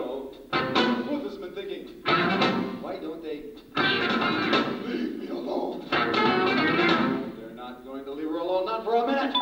Hello. What's this man thinking? Why don't they leave me alone? They're not going to leave her alone, not for a minute.